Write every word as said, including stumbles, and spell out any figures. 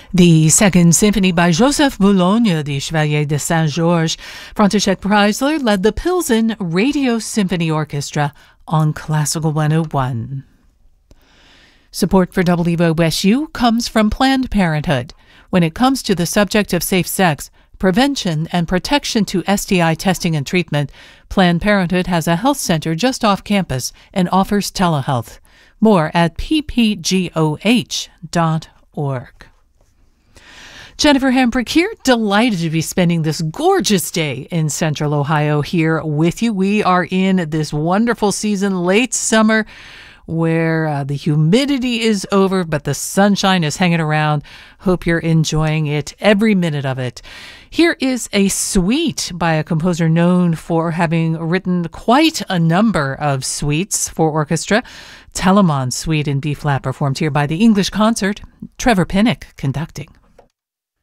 The Second Symphony by Joseph Boulogne, the Chevalier de Saint-Georges, František Preisler led the Pilsen Radio Symphony Orchestra on Classical one oh one. Support for W O S U comes from Planned Parenthood. When it comes to the subject of safe sex, prevention, and protection to S T I testing and treatment, Planned Parenthood has a health center just off campus and offers telehealth. More at p p g o h dot org. Jennifer Hambrick here, delighted to be spending this gorgeous day in Central Ohio here with you. We are in this wonderful season, late summer, where uh, the humidity is over, but the sunshine is hanging around. Hope you're enjoying it, every minute of it. Here is a suite by a composer known for having written quite a number of suites for orchestra. Telemann Suite in B-flat, performed here by the English Concert. Trevor Pinnock conducting.